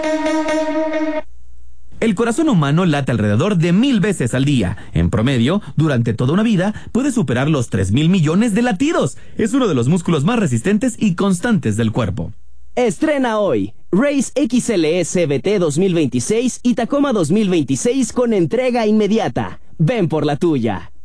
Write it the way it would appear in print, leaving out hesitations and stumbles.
El corazón humano late alrededor de 1000 veces al día. En promedio, durante toda una vida, puede superar los 3000 millones de latidos. Es uno de los músculos más resistentes y constantes del cuerpo. Estrena hoy Race XLS BT 2026 y Tacoma 2026 con entrega inmediata. Ven por la tuya.